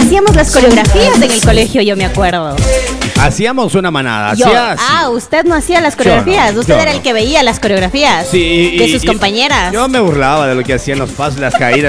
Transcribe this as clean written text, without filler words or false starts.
hacíamos las coreografías en el colegio, yo me acuerdo. Hacíamos una manada. Usted no hacía las coreografías. Usted era el que veía las coreografías de sus compañeras. Yo me burlaba de lo que hacían los pasos, las caídas.